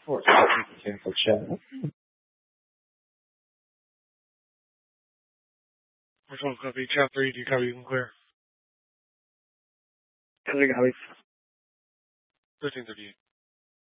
course, cancel chat. Which one copy? Chat 3, do you copy and clear? Yes, I copy. 1338.